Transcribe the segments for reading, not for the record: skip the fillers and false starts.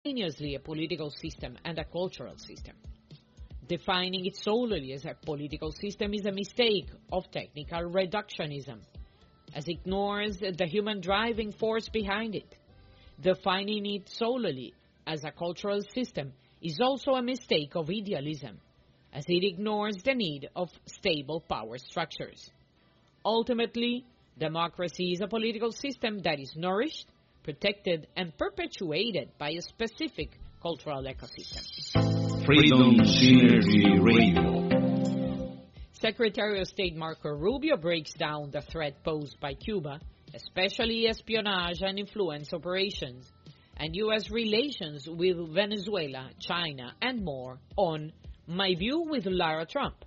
simultaneously a political system and a cultural system. Defining it solely as a political system is a mistake of technical reductionism, as it ignores the human driving force behind it. Defining it solely as a cultural system is also a mistake of idealism, as it ignores the need of stable power structures. Ultimately, democracy is a political system that is nourished, protected, and perpetuated by a specific cultural ecosystem. Freedom Synergy Radio. Secretary of State Marco Rubio breaks down the threat posed by Cuba, especially espionage and influence operations, and U.S. relations with Venezuela, China, and more on My View with Lara Trump.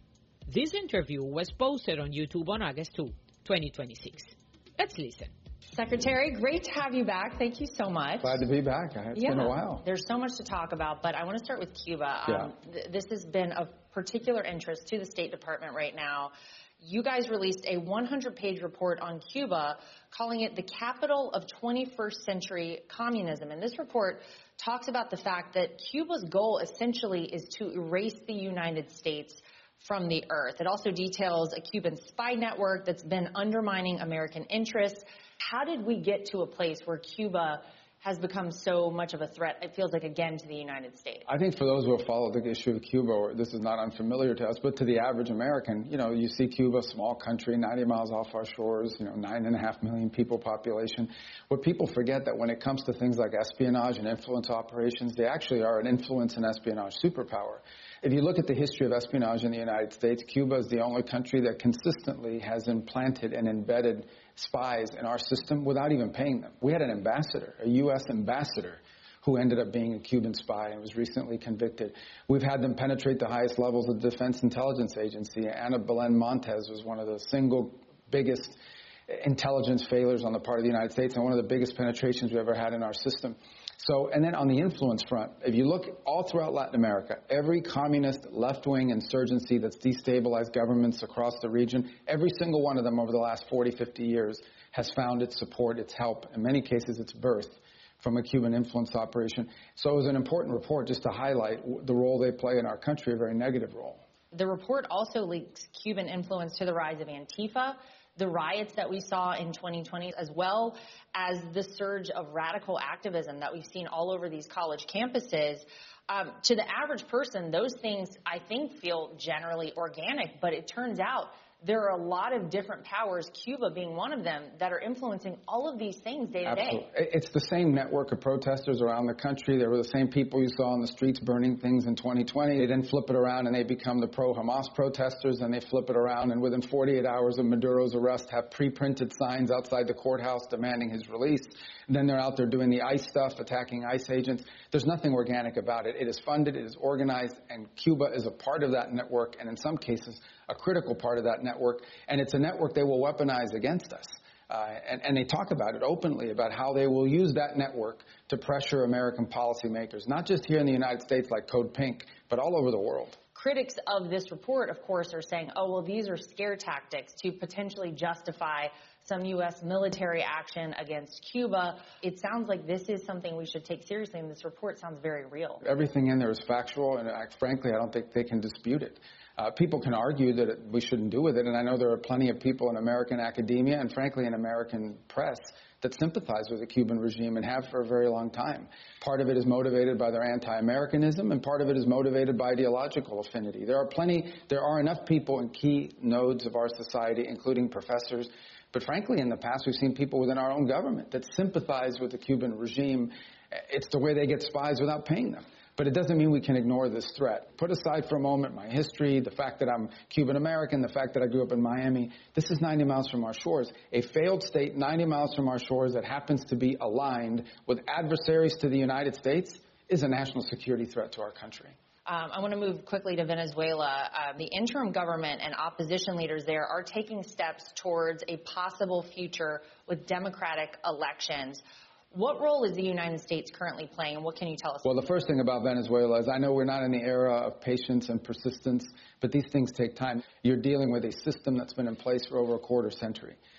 This interview was posted on YouTube on August 2, 2026. Let's listen. Secretary, great to have you back. Thank you so much. Glad to be back. It's been a while. There's so much to talk about, but I want to start with Cuba. This has been of particular interest to the State Department right now. You guys released a 100-page report on Cuba, calling it the capital of 21st century communism. And this report talks about the fact that Cuba's goal essentially is to erase the United States from the earth. It also details a Cuban spy network that's been undermining American interests. How did we get to a place where Cuba has become so much of a threat, it feels like, again, to the United States? I think for those who have followed the issue of Cuba, this is not unfamiliar to us, but to the average American, you see Cuba, small country, 90 miles off our shores, 9.5 million people population. What people forget that when it comes to things like espionage and influence operations, they actually are an influence and espionage superpower. If you look at the history of espionage in the United States, Cuba is the only country that consistently has implanted and embedded spies in our system without even paying them. We had an ambassador, a U.S. ambassador, who ended up being a Cuban spy and was recently convicted. We've had them penetrate the highest levels of the Defense Intelligence Agency. Ana Belén Montes was one of the single biggest intelligence failures on the part of the United States and one of the biggest penetrations we ever had in our system. So, and then on the influence front, if you look all throughout Latin America, every communist left-wing insurgency that's destabilized governments across the region, every single one of them over the last 40, 50 years has found its support, its help, in many cases its birth from a Cuban influence operation. So it was an important report just to highlight the role they play in our country, a very negative role. The report also links Cuban influence to the rise of Antifa, the riots that we saw in 2020, as well as the surge of radical activism that we've seen all over these college campuses. To the average person, those things, I think, feel generally organic, but it turns out there are a lot of different powers, Cuba being one of them, that are influencing all of these things day to day. Absolutely. It's the same network of protesters around the country. They were the same people you saw on the streets burning things in 2020. They then flip it around and they become the pro-Hamas protesters, and they flip it around, and within 48 hours of Maduro's arrest have pre-printed signs outside the courthouse demanding his release. And then they're out there doing the ICE stuff, attacking ICE agents. There's nothing organic about it. It is funded, it is organized, and Cuba is a part of that network, and in some cases, a critical part of that network, and it's a network they will weaponize against us. And they talk about it openly, about how they will use that network to pressure American policymakers, not just here in the United States like Code Pink, but all over the world. Critics of this report, of course, are saying, oh, well, these are scare tactics to potentially justify some U.S. military action against Cuba. It sounds like this is something we should take seriously, and this report sounds very real. Everything in there is factual, and frankly, I don't think they can dispute it. People can argue that we shouldn't do with it, and I know there are plenty of people in American academia and, frankly, in American press that sympathize with the Cuban regime and have for a very long time. Part of it is motivated by their anti-Americanism, and part of it is motivated by ideological affinity. There are enough people in key nodes of our society, including professors, but frankly, in the past, we've seen people within our own government that sympathize with the Cuban regime. It's the way they get spies without paying them. But it doesn't mean we can ignore this threat. Put aside for a moment my history, the fact that I'm Cuban-American, the fact that I grew up in Miami. This is 90 miles from our shores. A failed state 90 miles from our shores that happens to be aligned with adversaries to the United States is a national security threat to our country. I want to move quickly to Venezuela. The interim government and opposition leaders there are taking steps towards a possible future with democratic elections. What role is the United States currently playing, and what can you tell us? Well, the first thing about Venezuela is I know we're not in the era of patience and persistence, but these things take time. You're dealing with a system that's been in place for over a quarter century.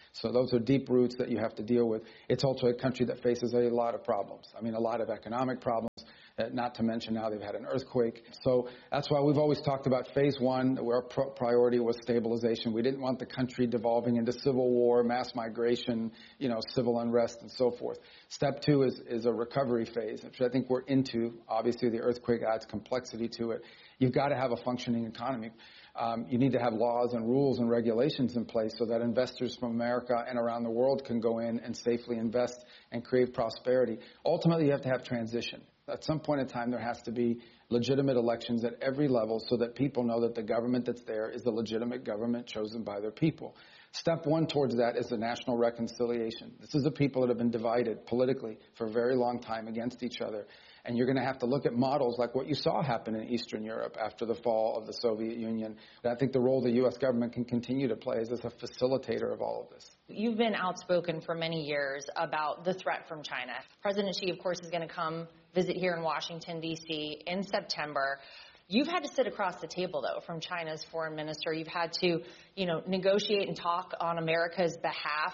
So those are deep roots that you have to deal with. It's also a country that faces a lot of problems. I mean, a lot of economic problems, not to mention now they've had an earthquake. So that's why we've always talked about phase one, where our priority was stabilization. We didn't want the country devolving into civil war, mass migration, civil unrest, and so forth. Step two is a recovery phase, which I think we're into. Obviously, the earthquake adds complexity to it. You've got to have a functioning economy. You need to have laws and rules and regulations in place so that investors from America and around the world can go in and safely invest and create prosperity. Ultimately, you have to have transition. At some point in time, there has to be legitimate elections at every level so that people know that the government that's there is the legitimate government chosen by their people. Step one towards that is the national reconciliation. This is the people that have been divided politically for a very long time against each other. And you're going to have to look at models like what you saw happen in Eastern Europe after the fall of the Soviet Union. And I think the role the U.S. government can continue to play is as a facilitator of all of this. You've been outspoken for many years about the threat from China. President Xi, of course, is going to come visit here in Washington, D.C. in September. You've had to sit across the table, though, from China's foreign minister. You've had to, negotiate and talk on America's behalf.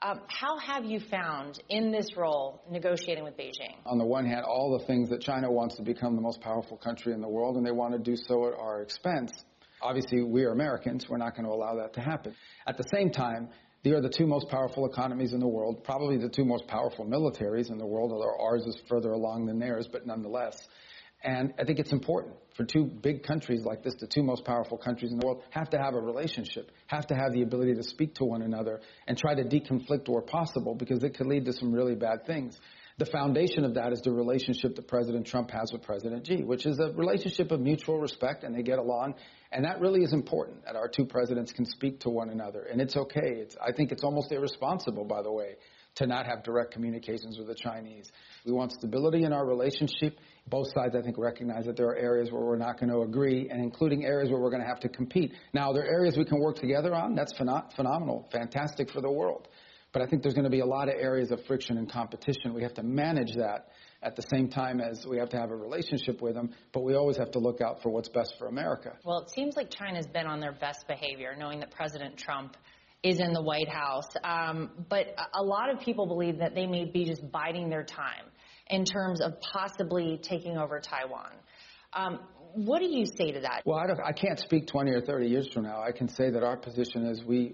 How have you found in this role negotiating with Beijing? On the one hand, all the things that China wants to become the most powerful country in the world, and they want to do so at our expense. Obviously, we are Americans. We're not going to allow that to happen. At the same time, they are the two most powerful economies in the world, probably the two most powerful militaries in the world, although ours is further along than theirs, but nonetheless. And I think it's important for two big countries like this, the two most powerful countries in the world, have to have a relationship, have to have the ability to speak to one another and try to deconflict where possible, because it could lead to some really bad things. The foundation of that is the relationship that President Trump has with President Xi, which is a relationship of mutual respect, and they get along. And that really is important, that our two presidents can speak to one another. And it's okay. I think it's almost irresponsible, by the way, to not have direct communications with the Chinese. We want stability in our relationship. Both sides, I think, recognize that there are areas where we're not going to agree, and including areas where we're going to have to compete. Now, there are areas we can work together on. That's phenomenal, fantastic for the world. But I think there's going to be a lot of areas of friction and competition. We have to manage that at the same time as we have to have a relationship with them, but we always have to look out for what's best for America. Well, it seems like China's been on their best behavior, knowing that President Trump is in the White House. But a lot of people believe that they may be just biding their time in terms of possibly taking over Taiwan. What do you say to that? Well, I can't speak 20 or 30 years from now. I can say that our position is we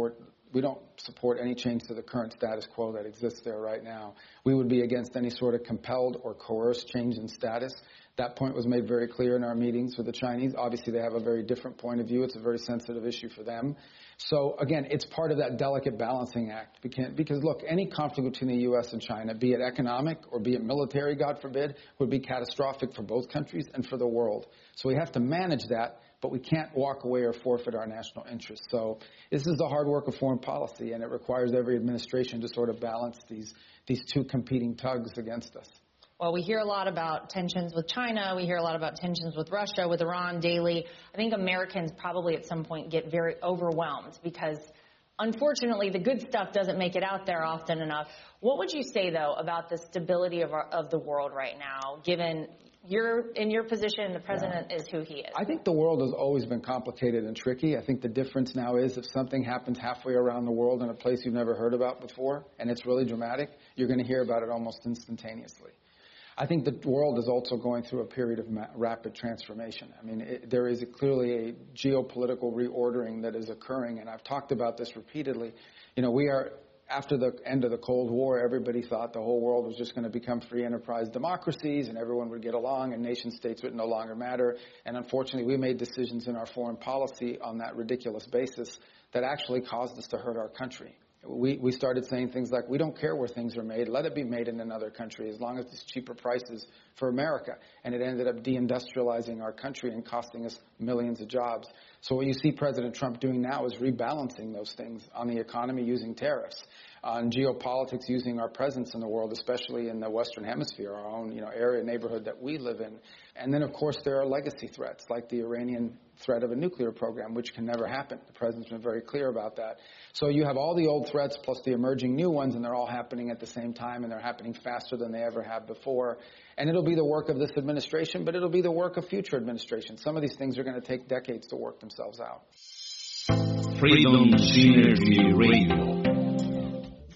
don't support any change to the current status quo that exists there right now. We would be against any sort of compelled or coerced change in status. That point was made very clear in our meetings with the Chinese. Obviously, they have a very different point of view. It's a very sensitive issue for them. So, again, it's part of that delicate balancing act. Because, look, any conflict between the U.S. and China, be it economic or be it military, God forbid, would be catastrophic for both countries and for the world. So we have to manage that, but we can't walk away or forfeit our national interests. So this is the hard work of foreign policy, and it requires every administration to sort of balance these two competing tugs against us. Well, we hear a lot about tensions with China. We hear a lot about tensions with Russia, with Iran daily. I think Americans probably at some point get very overwhelmed because, unfortunately, the good stuff doesn't make it out there often enough. What would you say, though, about the stability of the world right now, given you're in your position, the president is who he is? I think the world has always been complicated and tricky. I think the difference now is if something happens halfway around the world in a place you've never heard about before, and it's really dramatic, you're going to hear about it almost instantaneously. I think the world is also going through a period of rapid transformation. I mean, there is clearly a geopolitical reordering that is occurring, and I've talked about this repeatedly. We are, after the end of the Cold War, everybody thought the whole world was just going to become free enterprise democracies and everyone would get along and nation states would no longer matter. And unfortunately, we made decisions in our foreign policy on that ridiculous basis that actually caused us to hurt our country. We started saying things like, we don't care where things are made. Let it be made in another country as long as it's cheaper prices for America. And it ended up deindustrializing our country and costing us millions of jobs. So what you see President Trump doing now is rebalancing those things on the economy using tariffs, on geopolitics using our presence in the world, especially in the Western Hemisphere, our own area, neighborhood that we live in. And then, of course, there are legacy threats like the Iranian threat of a nuclear program, which can never happen. The president's been very clear about that. So you have all the old threats plus the emerging new ones, and they're all happening at the same time, and they're happening faster than they ever have before. And it'll be the work of this administration, but it'll be the work of future administrations. Some of these things are going to take decades to work themselves out. Freedom Synergy Radio.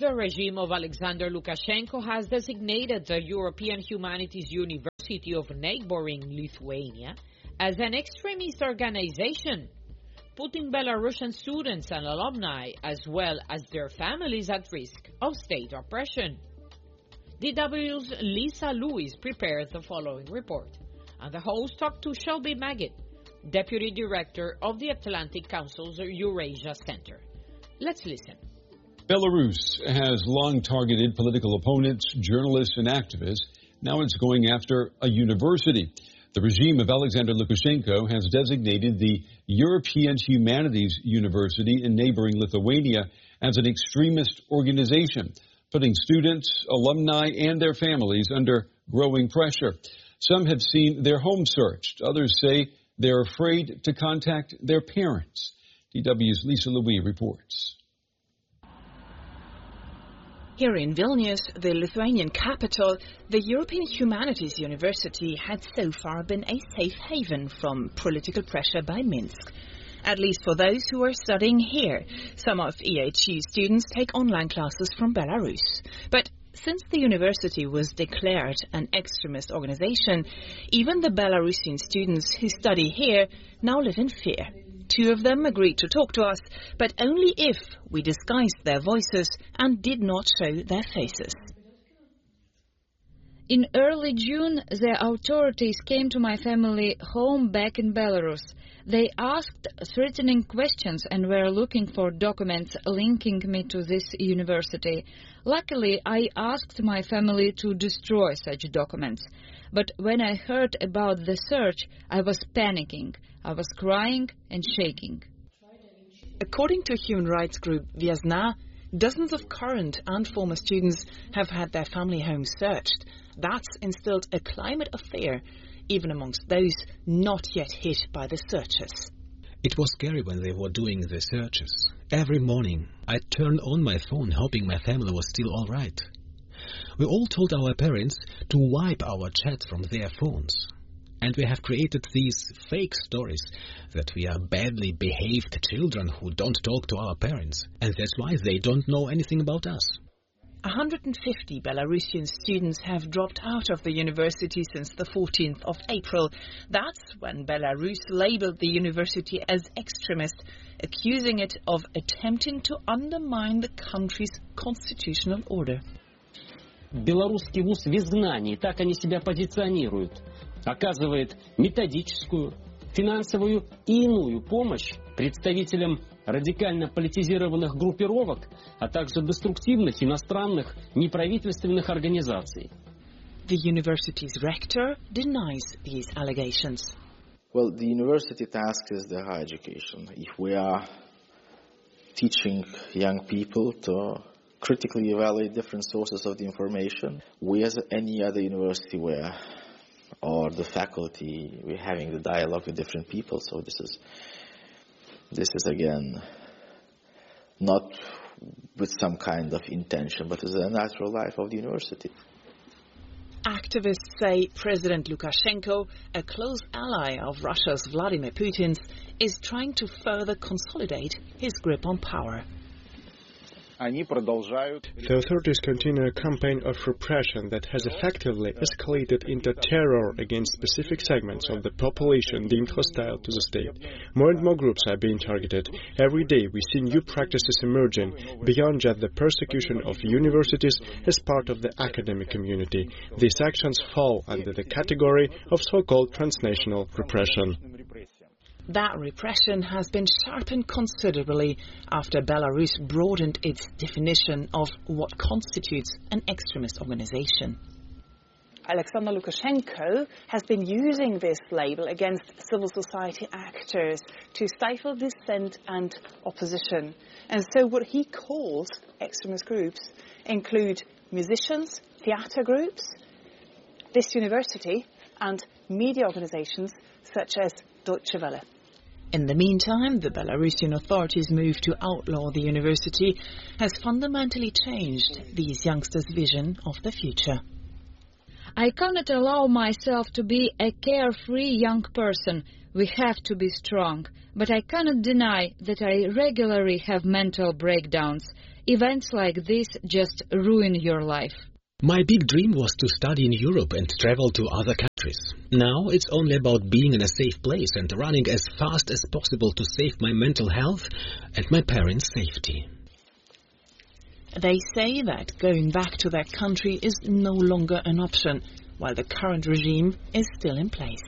the regime of Alexander Lukashenko has designated the European Humanities University of neighboring Lithuania as an extremist organization, putting Belarusian students and alumni as well as their families at risk of state oppression. DW's Lisa Lewis prepared the following report, and the host talked to Shelby Magid, Deputy Director of the Atlantic Council's Eurasia Center. Let's listen. Belarus has long targeted political opponents, journalists, and activists. Now it's going after a university. The regime of Alexander Lukashenko has designated the European Humanities University in neighboring Lithuania as an extremist organization, putting students, alumni, and their families under growing pressure. Some have seen their homes searched. Others say they're afraid to contact their parents. DW's Lisa Louis reports. Here in Vilnius, the Lithuanian capital, the European Humanities University had so far been a safe haven from political pressure by Minsk. At least for those who are studying here. Some of EHU students take online classes from Belarus. But since the university was declared an extremist organization, even the Belarusian students who study here now live in fear. 2 of them agreed to talk to us, but only if we disguised their voices and did not show their faces. In early June, the authorities came to my family home back in Belarus. They asked threatening questions and were looking for documents linking me to this university. Luckily, I asked my family to destroy such documents. But when I heard about the search, I was panicking. I was crying and shaking. According to human rights group Viasna, dozens of current and former students have had their family homes searched. That's instilled a climate of fear, even amongst those not yet hit by the searches. It was scary when they were doing the searches. Every morning, I turned on my phone hoping my family was still all right. We all told our parents to wipe our chats from their phones. And we have created these fake stories that we are badly behaved children who don't talk to our parents. And that's why they don't know anything about us. 150 Belarusian students have dropped out of the university since the 14th of April. That's when Belarus labeled the university as extremist, accusing it of attempting to undermine the country's constitutional order. Белорусский вуз в изгнании, так они себя позиционируют. Оказывает методическую, финансовую и иную помощь представителям радикально политизированных группировок, а также деструктивных иностранных неправительственных организаций. The university's rector denies these allegations. Well, the university task is the higher education. If we are teaching young people to critically evaluate different sources of the information, we as any other university where, or the faculty, we're having the dialogue with different people. So this is again not with some kind of intention, but it's a natural life of the university. Activists say President Lukashenko, a close ally of Russia's Vladimir Putin, is trying to further consolidate his grip on power. The authorities continue a campaign of repression that has effectively escalated into terror against specific segments of the population deemed hostile to the state. More and more groups are being targeted. Every day we see new practices emerging beyond just the persecution of universities as part of the academic community. These actions fall under the category of so-called transnational repression. That repression has been sharpened considerably after Belarus broadened its definition of what constitutes an extremist organization. Alexander Lukashenko has been using this label against civil society actors to stifle dissent and opposition. And so what he calls extremist groups include musicians, theatre groups, this university, and media organizations such as Deutsche Welle. In the meantime, the Belarusian authorities' move to outlaw the university has fundamentally changed these youngsters' vision of the future. I cannot allow myself to be a carefree young person. We have to be strong. But I cannot deny that I regularly have mental breakdowns. Events like this just ruin your life. My big dream was to study in Europe and travel to other countries. Now it's only about being in a safe place and running as fast as possible to save my mental health and my parents' safety. They say that going back to their country is no longer an option, while the current regime is still in place.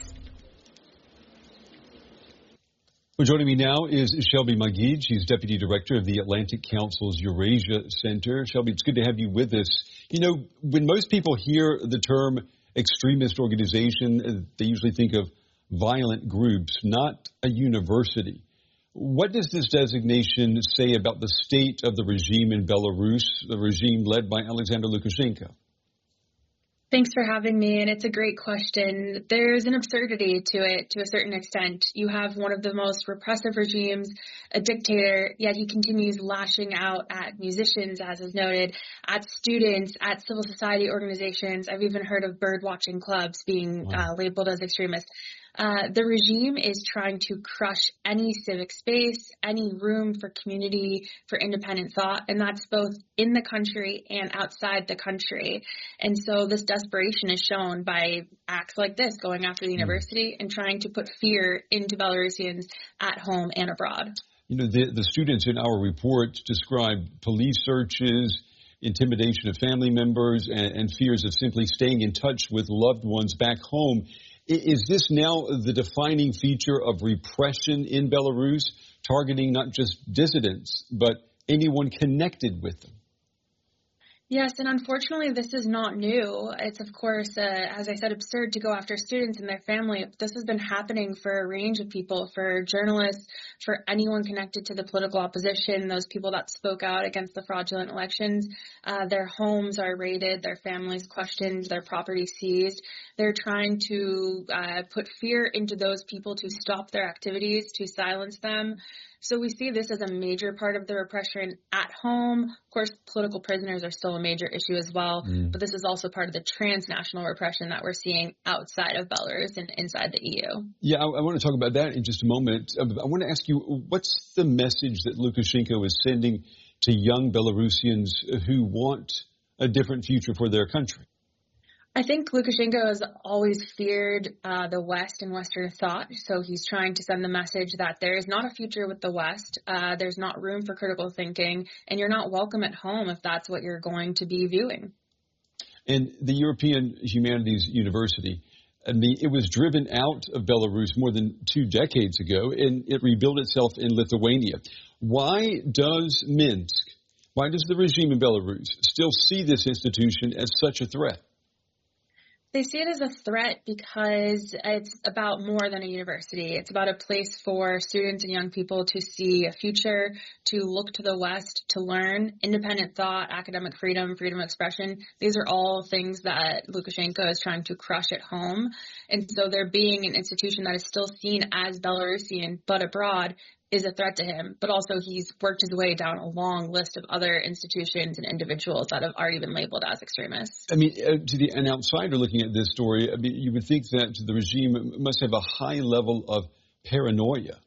Well, joining me now is Shelby Magid. She's Deputy Director of the Atlantic Council's Eurasia Center. Shelby, it's good to have you with us. You know, when most people hear the term extremist organization, they usually think of violent groups, not a university. What does this designation say about the state of the regime in Belarus, the regime led by Alexander Lukashenko? Thanks for having me, and it's a great question. There's an absurdity to it to a certain extent. You have one of the most repressive regimes, a dictator, yet he continues lashing out at musicians, as is noted, at students, at civil society organizations. I've even heard of bird-watching clubs being labeled as extremist. The regime is trying to crush any civic space, any room for community, for independent thought, and that's both in the country and outside the country. And so this desperation is shown by acts like this, going after the university and trying to put fear into Belarusians at home and abroad. You know, the students in our report describe police searches, intimidation of family members, and fears of simply staying in touch with loved ones back home. Is this now the defining feature of repression in Belarus, targeting not just dissidents, but anyone connected with them? Yes, and unfortunately, this is not new. It's, of course, as I said, absurd to go after students and their family. This has been happening for a range of people, for journalists, for anyone connected to the political opposition, those people that spoke out against the fraudulent elections. Their homes are raided, their families questioned, their property seized. They're trying to put fear into those people to stop their activities, to silence them. So we see this as a major part of the repression at home. Of course, political prisoners are still a major issue as well, but this is also part of the transnational repression that we're seeing outside of Belarus and inside the EU. Yeah, I want to talk about that in just a moment. I want to ask you, what's the message that Lukashenko is sending to young Belarusians who want a different future for their country? I think Lukashenko has always feared the West and Western thought, so he's trying to send the message that there is not a future with the West, there's not room for critical thinking, and you're not welcome at home if that's what you're going to be viewing. And the European Humanities University, I mean, it was driven out of Belarus more than 2 decades ago, and it rebuilt itself in Lithuania. Why does Minsk, why does the regime in Belarus still see this institution as such a threat? They see it as a threat because it's about more than a university. It's about a place for students and young people to see a future, to look to the West, to learn independent thought, academic freedom, freedom of expression. These are all things that Lukashenko is trying to crush at home. And so there being an institution that is still seen as Belarusian but abroad is a threat to him, but also he's worked his way down a long list of other institutions and individuals that have already been labeled as extremists. I mean, to an outsider looking at this story, I mean, you would think that the regime must have a high level of paranoia.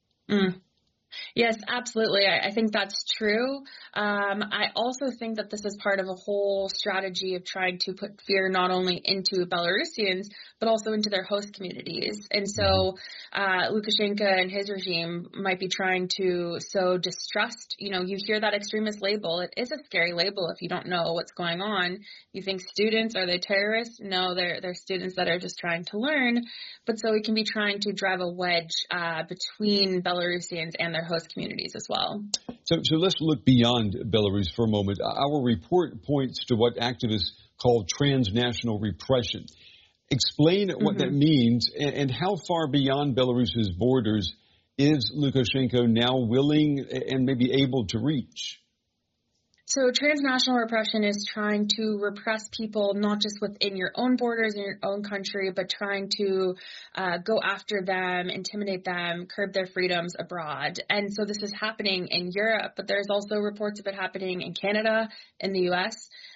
Yes, absolutely. I think that's true. I also think that this is part of a whole strategy of trying to put fear not only into Belarusians, but also into their host communities. And so Lukashenko and his regime might be trying to sow distrust. You know, you hear that extremist label. It is a scary label if you don't know what's going on. You think students, are they terrorists? No, they're students that are just trying to learn. But so we can be trying to drive a wedge between Belarusians and their host communities as well. So let's look beyond Belarus for a moment. Our report points to what activists call transnational repression. Explain what that means and how far beyond Belarus's borders is Lukashenko now willing and maybe able to reach? So transnational repression is trying to repress people not just within your own borders in your own country, but trying to go after them, intimidate them, curb their freedoms abroad. And so this is happening in Europe, but there's also reports of it happening in Canada, in the U.S.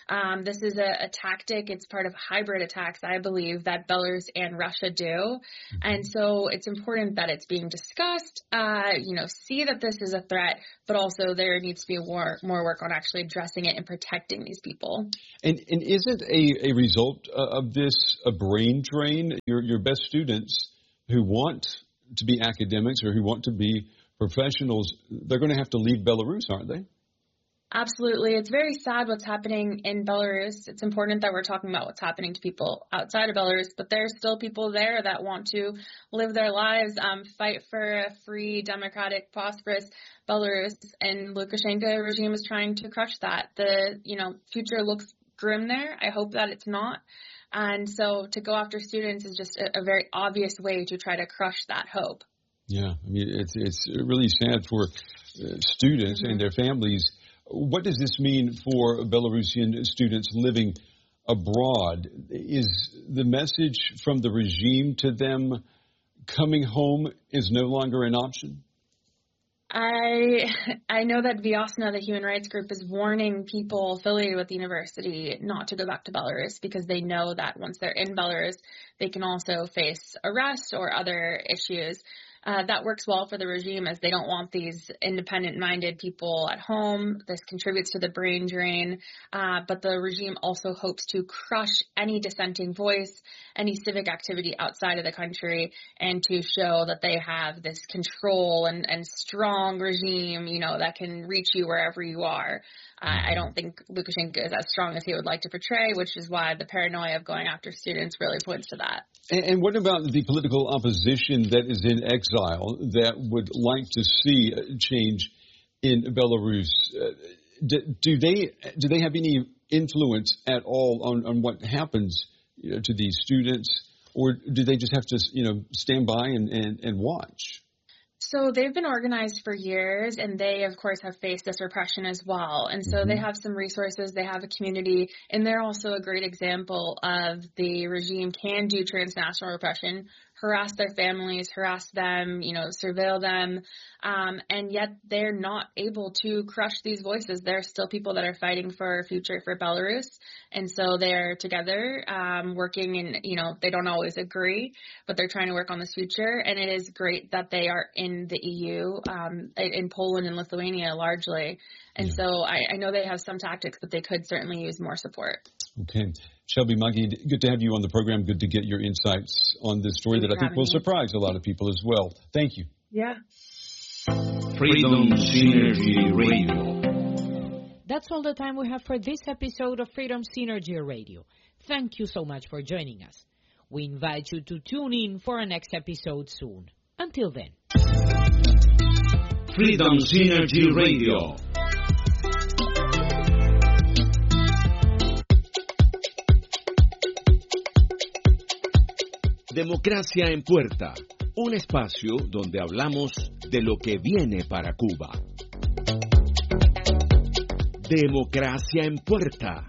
This is a tactic. It's part of hybrid attacks, I believe, that Belarus and Russia do. And so it's important that it's being discussed, see that this is a threat, but also there needs to be more work on actually addressing it and protecting these people. And isn't a result of this a brain drain? Your best students who want to be academics or who want to be professionals, they're going to have to leave Belarus, aren't they? Absolutely. It's very sad what's happening in Belarus. It's important that we're talking about what's happening to people outside of Belarus, but there's still people there that want to live their lives, fight for a free, democratic, prosperous Belarus, and Lukashenko regime is trying to crush that. The, future looks grim there. I hope that it's not. And so to go after students is just a very obvious way to try to crush that hope. Yeah, I mean, it's really sad for students and their families. What does this mean for Belarusian students living abroad? Is the message from the regime to them coming home is no longer an option? I know that Viasna, the human rights group, is warning people affiliated with the university not to go back to Belarus because they know that once they're in Belarus, they can also face arrest or other issues. That works well for the regime as they don't want these independent-minded people at home. This contributes to the brain drain. But the regime also hopes to crush any dissenting voice, any civic activity outside of the country, and to show that they have this control and strong regime, that can reach you wherever you are. I don't think Lukashenko is as strong as he would like to portray, which is why the paranoia of going after students really points to that. And what about the political opposition that is in exile that would like to see a change in Belarus? Do they have any influence at all on what happens to these students, or do they just have to stand by and watch? So they've been organized for years, and they, of course, have faced this repression as well. And so they have some resources, they have a community, and they're also a great example of the regime can do transnational repression, harass their families, harass them, surveil them, and yet they're not able to crush these voices. There are still people that are fighting for a future for Belarus, and so they're together working, and they don't always agree, but they're trying to work on this future, and it is great that they are in the EU, in Poland and Lithuania largely, and so I know they have some tactics, but they could certainly use more support. Okay. Shelby Magid, good to have you on the program. Good to get your insights on this story that I think will surprise a lot of people as well. Thank you. Yeah. Freedom Synergy Radio. That's all the time we have for this episode of Freedom Synergy Radio. Thank you so much for joining us. We invite you to tune in for our next episode soon. Until then. Freedom Synergy Radio. Democracia en Puerta, un espacio donde hablamos de lo que viene para Cuba. Democracia en Puerta.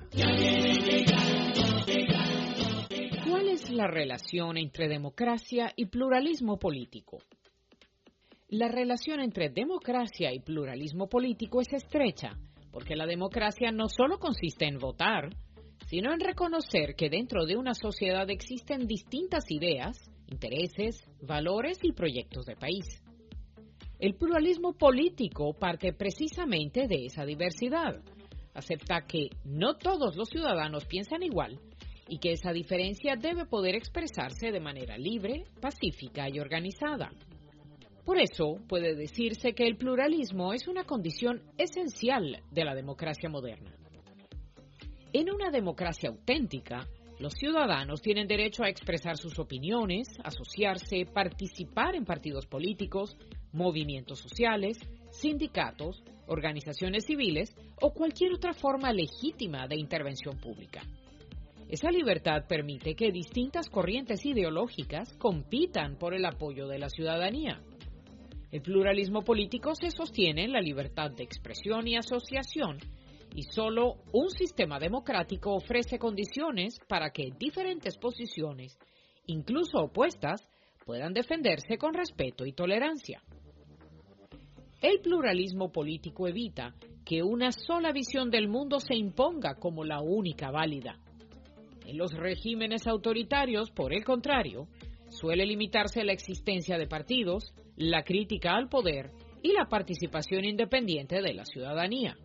¿Cuál es la relación entre democracia y pluralismo político? La relación entre democracia y pluralismo político es estrecha, porque la democracia no solo consiste en votar, sino en reconocer que dentro de una sociedad existen distintas ideas, intereses, valores y proyectos de país. El pluralismo político parte precisamente de esa diversidad. Acepta que no todos los ciudadanos piensan igual y que esa diferencia debe poder expresarse de manera libre, pacífica y organizada. Por eso puede decirse que el pluralismo es una condición esencial de la democracia moderna. En una democracia auténtica, los ciudadanos tienen derecho a expresar sus opiniones, asociarse, participar en partidos políticos, movimientos sociales, sindicatos, organizaciones civiles o cualquier otra forma legítima de intervención pública. Esa libertad permite que distintas corrientes ideológicas compitan por el apoyo de la ciudadanía. El pluralismo político se sostiene en la libertad de expresión y asociación, y solo un sistema democrático ofrece condiciones para que diferentes posiciones, incluso opuestas, puedan defenderse con respeto y tolerancia. El pluralismo político evita que una sola visión del mundo se imponga como la única válida. En los regímenes autoritarios, por el contrario, suele limitarse la existencia de partidos, la crítica al poder y la participación independiente de la ciudadanía.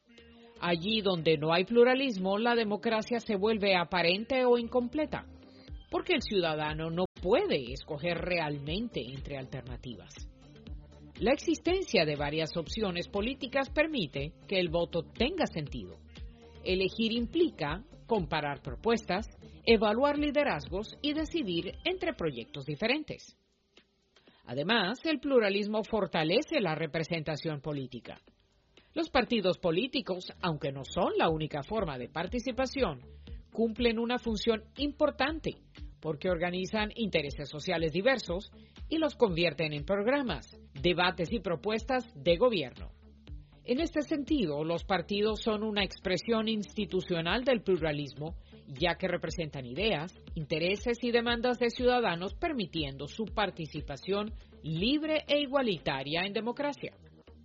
Allí donde no hay pluralismo, la democracia se vuelve aparente o incompleta, porque el ciudadano no puede escoger realmente entre alternativas. La existencia de varias opciones políticas permite que el voto tenga sentido. Elegir implica comparar propuestas, evaluar liderazgos y decidir entre proyectos diferentes. Además, el pluralismo fortalece la representación política. Los partidos políticos, aunque no son la única forma de participación, cumplen una función importante porque organizan intereses sociales diversos y los convierten en programas, debates y propuestas de gobierno. En este sentido, los partidos son una expresión institucional del pluralismo, ya que representan ideas, intereses y demandas de ciudadanos, permitiendo su participación libre e igualitaria en democracia.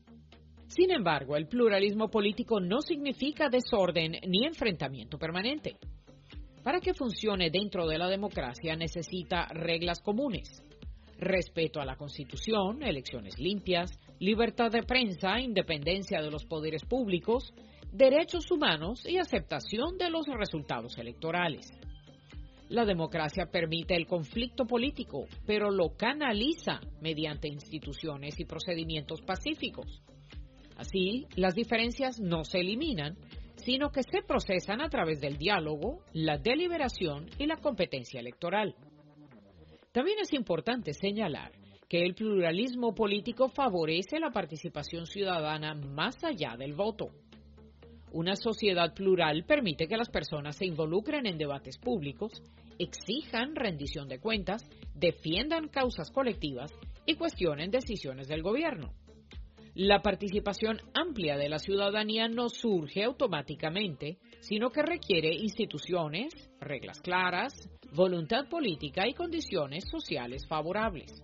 Sin embargo, el pluralismo político no significa desorden ni enfrentamiento permanente. Para que funcione dentro de la democracia necesita reglas comunes: respeto a la Constitución, elecciones limpias, libertad de prensa, independencia de los poderes públicos, derechos humanos y aceptación de los resultados electorales. La democracia permite el conflicto político, pero lo canaliza mediante instituciones y procedimientos pacíficos. Así, las diferencias no se eliminan, sino que se procesan a través del diálogo, la deliberación y la competencia electoral. También es importante señalar que el pluralismo político favorece la participación ciudadana más allá del voto. Una sociedad plural permite que las personas se involucren en debates públicos, exijan rendición de cuentas, defiendan causas colectivas y cuestionen decisiones del gobierno. La participación amplia de la ciudadanía no surge automáticamente, sino que requiere instituciones, reglas claras, voluntad política y condiciones sociales favorables.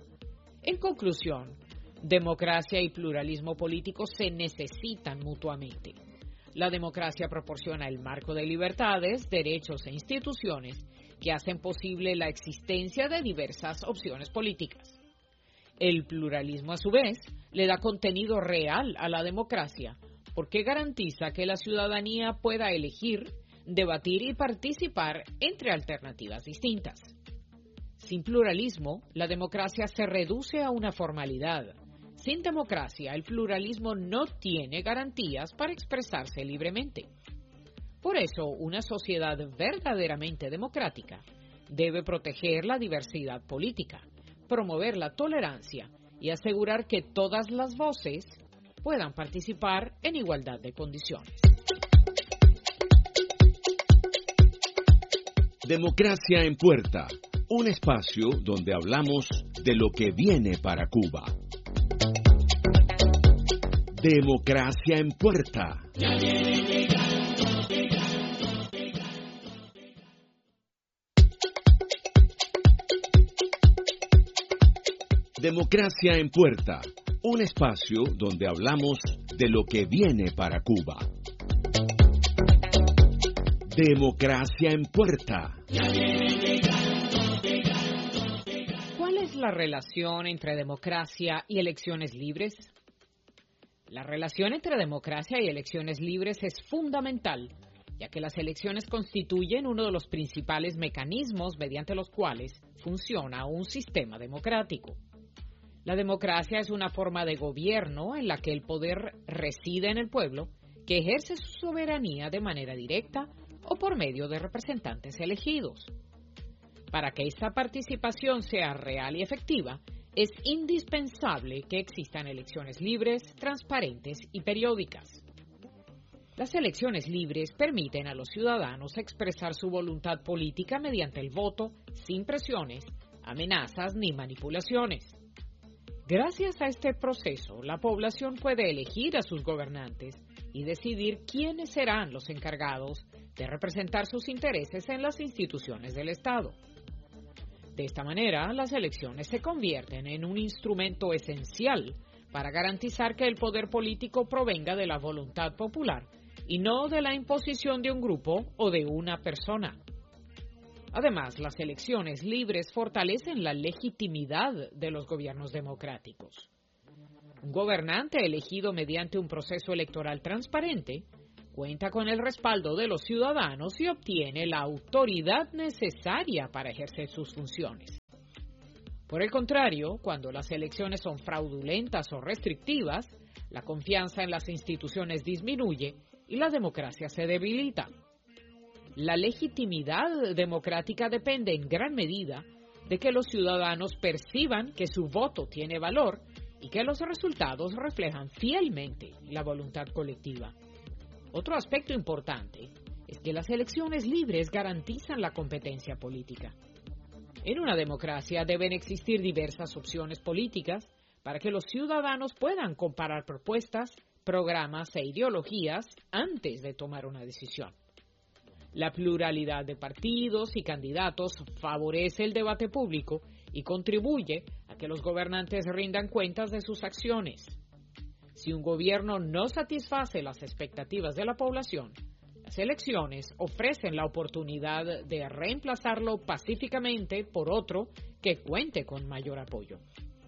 En conclusión, democracia y pluralismo político se necesitan mutuamente. La democracia proporciona el marco de libertades, derechos e instituciones que hacen posible la existencia de diversas opciones políticas. El pluralismo, a su vez, le da contenido real a la democracia porque garantiza que la ciudadanía pueda elegir, debatir y participar entre alternativas distintas. Sin pluralismo, la democracia se reduce a una formalidad. Sin democracia, el pluralismo no tiene garantías para expresarse libremente. Por eso, una sociedad verdaderamente democrática debe proteger la diversidad política, promover la tolerancia y asegurar que todas las voces puedan participar en igualdad de condiciones. Democracia en Puerta, un espacio donde hablamos de lo que viene para Cuba. Democracia en Puerta. Democracia en Puerta, un espacio donde hablamos de lo que viene para Cuba. Democracia en Puerta. ¿Cuál es la relación entre democracia y elecciones libres? La relación entre democracia y elecciones libres es fundamental, ya que las elecciones constituyen uno de los principales mecanismos mediante los cuales funciona un sistema democrático. La democracia es una forma de gobierno en la que el poder reside en el pueblo, que ejerce su soberanía de manera directa o por medio de representantes elegidos. Para que esta participación sea real y efectiva, es indispensable que existan elecciones libres, transparentes y periódicas. Las elecciones libres permiten a los ciudadanos expresar su voluntad política mediante el voto, sin presiones, amenazas ni manipulaciones. Gracias a este proceso, la población puede elegir a sus gobernantes y decidir quiénes serán los encargados de representar sus intereses en las instituciones del Estado. De esta manera, las elecciones se convierten en un instrumento esencial para garantizar que el poder político provenga de la voluntad popular y no de la imposición de un grupo o de una persona. Además, las elecciones libres fortalecen la legitimidad de los gobiernos democráticos. Un gobernante elegido mediante un proceso electoral transparente cuenta con el respaldo de los ciudadanos y obtiene la autoridad necesaria para ejercer sus funciones. Por el contrario, cuando las elecciones son fraudulentas o restrictivas, la confianza en las instituciones disminuye y la democracia se debilita. La legitimidad democrática depende en gran medida de que los ciudadanos perciban que su voto tiene valor y que los resultados reflejan fielmente la voluntad colectiva. Otro aspecto importante es que las elecciones libres garantizan la competencia política. En una democracia deben existir diversas opciones políticas para que los ciudadanos puedan comparar propuestas, programas e ideologías antes de tomar una decisión. La pluralidad de partidos y candidatos favorece el debate público y contribuye a que los gobernantes rindan cuentas de sus acciones. Si un gobierno no satisface las expectativas de la población, las elecciones ofrecen la oportunidad de reemplazarlo pacíficamente por otro que cuente con mayor apoyo.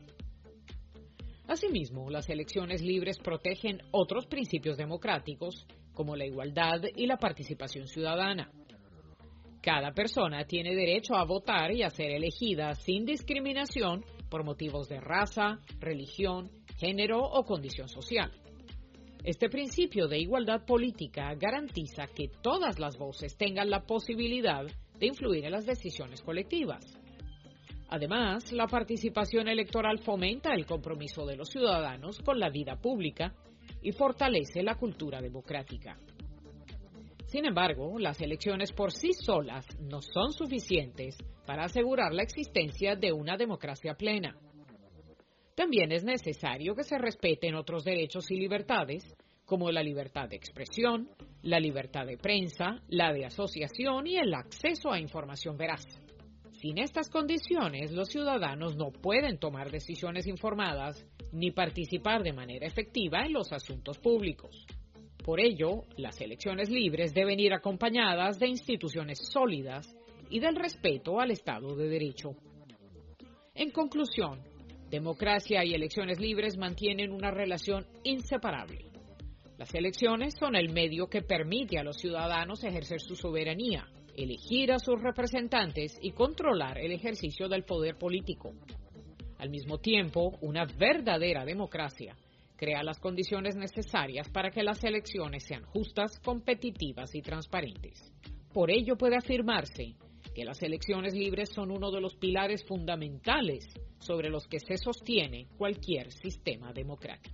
Asimismo, las elecciones libres protegen otros principios democráticos, como la igualdad y la participación ciudadana. Cada persona tiene derecho a votar y a ser elegida sin discriminación por motivos de raza, religión, género o condición social. Este principio de igualdad política garantiza que todas las voces tengan la posibilidad de influir en las decisiones colectivas. Además, la participación electoral fomenta el compromiso de los ciudadanos con la vida pública y fortalece la cultura democrática. Sin embargo, las elecciones por sí solas no son suficientes para asegurar la existencia de una democracia plena. También es necesario que se respeten otros derechos y libertades, como la libertad de expresión, la libertad de prensa, la de asociación y el acceso a información veraz. Sin estas condiciones, los ciudadanos no pueden tomar decisiones informadas ni participar de manera efectiva en los asuntos públicos. Por ello, las elecciones libres deben ir acompañadas de instituciones sólidas y del respeto al Estado de Derecho. En conclusión, democracia y elecciones libres mantienen una relación inseparable. Las elecciones son el medio que permite a los ciudadanos ejercer su soberanía, elegir a sus representantes y controlar el ejercicio del poder político. Al mismo tiempo, una verdadera democracia crea las condiciones necesarias para que las elecciones sean justas, competitivas y transparentes. Por ello puede afirmarse que las elecciones libres son uno de los pilares fundamentales sobre los que se sostiene cualquier sistema democrático.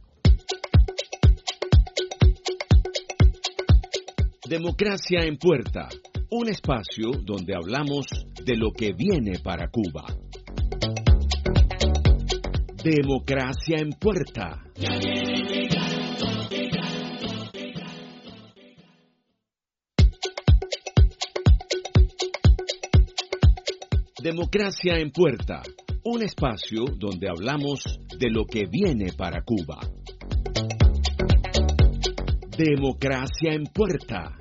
Democracia en Puerta, un espacio donde hablamos de lo que viene para Cuba. Democracia en Puerta. Democracia en Puerta, un espacio donde hablamos de lo que viene para Cuba. Democracia en Puerta.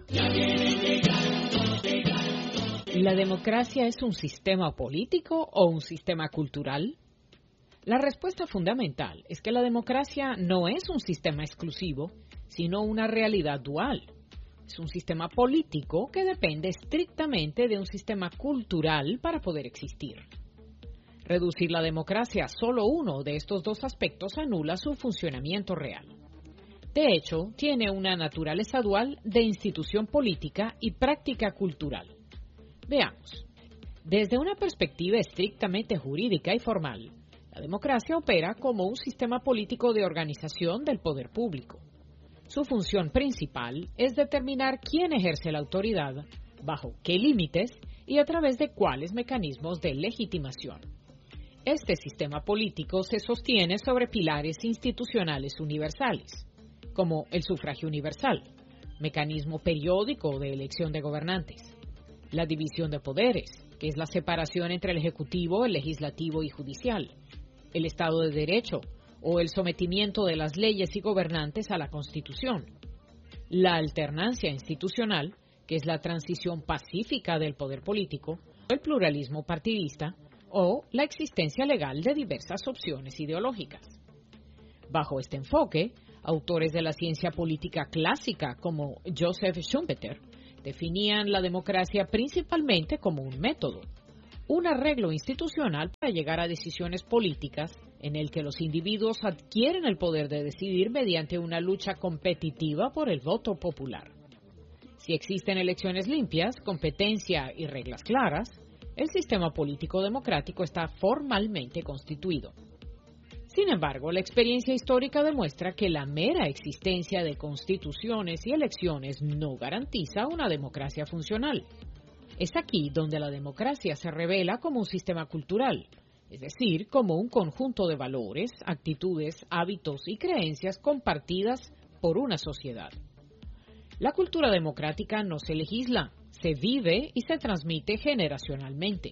¿La democracia es un sistema político o un sistema cultural? La respuesta fundamental es que la democracia no es un sistema exclusivo, sino una realidad dual. Es un sistema político que depende estrictamente de un sistema cultural para poder existir. Reducir la democracia a solo uno de estos dos aspectos anula su funcionamiento real. De hecho, tiene una naturaleza dual de institución política y práctica cultural. Veamos. Desde una perspectiva estrictamente jurídica y formal, la democracia opera como un sistema político de organización del poder público. Su función principal es determinar quién ejerce la autoridad, bajo qué límites y a través de cuáles mecanismos de legitimación. Este sistema político se sostiene sobre pilares institucionales universales, como el sufragio universal, mecanismo periódico de elección de gobernantes, la división de poderes, que es la separación entre el Ejecutivo, el Legislativo y Judicial, el Estado de Derecho, o el sometimiento de las leyes y gobernantes a la Constitución. La alternancia institucional, que es la transición pacífica del poder político, el pluralismo partidista o la existencia legal de diversas opciones ideológicas. Bajo este enfoque, autores de la ciencia política clásica como Joseph Schumpeter definían la democracia principalmente como un método, un arreglo institucional para llegar a decisiones políticas en el que los individuos adquieren el poder de decidir mediante una lucha competitiva por el voto popular. Si existen elecciones limpias, competencia y reglas claras, el sistema político democrático está formalmente constituido. Sin embargo, la experiencia histórica demuestra que la mera existencia de constituciones y elecciones no garantiza una democracia funcional. Es aquí donde la democracia se revela como un sistema cultural, es decir, como un conjunto de valores, actitudes, hábitos y creencias compartidas por una sociedad. La cultura democrática no se legisla, se vive y se transmite generacionalmente.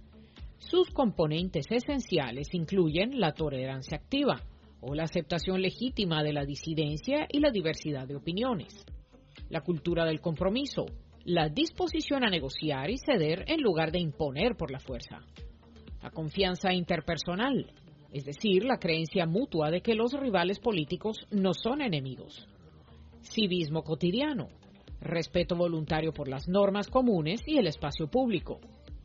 Sus componentes esenciales incluyen la tolerancia activa, o la aceptación legítima de la disidencia y la diversidad de opiniones, la cultura del compromiso, la disposición a negociar y ceder en lugar de imponer por la fuerza, la confianza interpersonal, es decir, la creencia mutua de que los rivales políticos no son enemigos, civismo cotidiano, respeto voluntario por las normas comunes y el espacio público,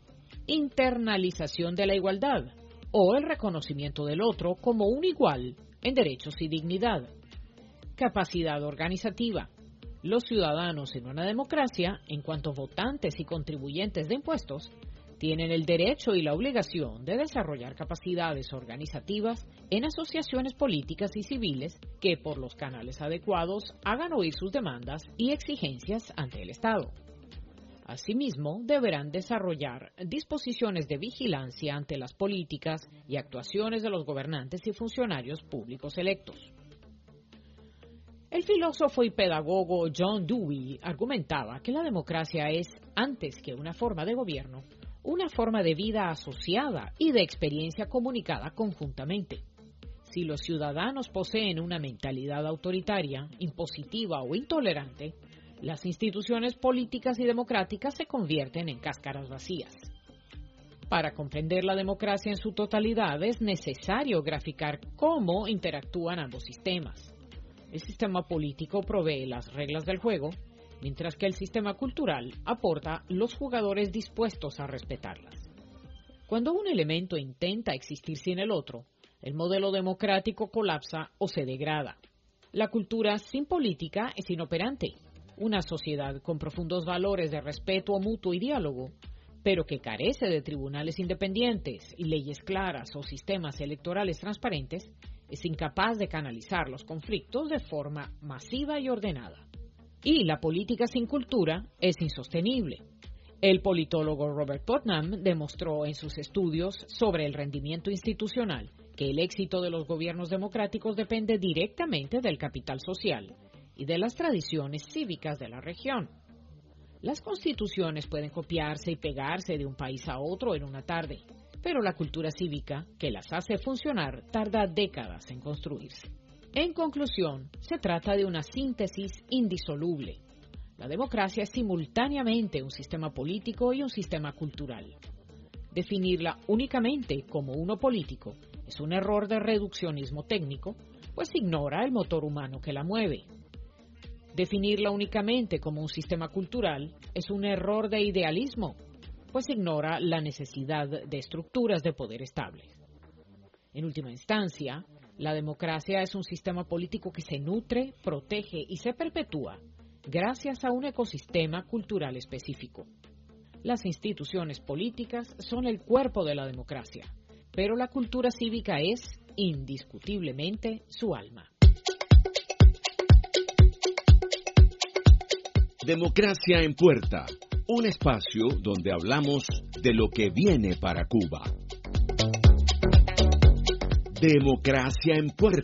internalización de la igualdad o el reconocimiento del otro como un igual en derechos y dignidad, capacidad organizativa. Los ciudadanos en una democracia, en cuanto votantes y contribuyentes de impuestos, tienen el derecho y la obligación de desarrollar capacidades organizativas en asociaciones políticas y civiles que, por los canales adecuados, hagan oír sus demandas y exigencias ante el Estado. Asimismo, deberán desarrollar disposiciones de vigilancia ante las políticas y actuaciones de los gobernantes y funcionarios públicos electos. El filósofo y pedagogo John Dewey argumentaba que la democracia es, antes que una forma de gobierno, una forma de vida asociada y de experiencia comunicada conjuntamente. Si los ciudadanos poseen una mentalidad autoritaria, impositiva o intolerante, las instituciones políticas y democráticas se convierten en cáscaras vacías. Para comprender la democracia en su totalidad es necesario graficar cómo interactúan ambos sistemas. El sistema político provee las reglas del juego, mientras que el sistema cultural aporta los jugadores dispuestos a respetarlas. Cuando un elemento intenta existir sin el otro, el modelo democrático colapsa o se degrada. La cultura sin política es inoperante. Una sociedad con profundos valores de respeto mutuo y diálogo, pero que carece de tribunales independientes y leyes claras o sistemas electorales transparentes, es incapaz de canalizar los conflictos de forma masiva y ordenada. Y la política sin cultura es insostenible. El politólogo Robert Putnam demostró en sus estudios sobre el rendimiento institucional que el éxito de los gobiernos democráticos depende directamente del capital social y de las tradiciones cívicas de la región. Las constituciones pueden copiarse y pegarse de un país a otro en una tarde, pero la cultura cívica que las hace funcionar tarda décadas en construirse. En conclusión, se trata de una síntesis indisoluble. La democracia es simultáneamente un sistema político y un sistema cultural. Definirla únicamente como uno político es un error de reduccionismo técnico, pues ignora el motor humano que la mueve. Definirla únicamente como un sistema cultural es un error de idealismo, pues ignora la necesidad de estructuras de poder estables. En última instancia, la democracia es un sistema político que se nutre, protege y se perpetúa gracias a un ecosistema cultural específico. Las instituciones políticas son el cuerpo de la democracia, pero la cultura cívica es, indiscutiblemente, su alma. Democracia en Puerta, un espacio donde hablamos de lo que viene para Cuba. Democracia en Puerta.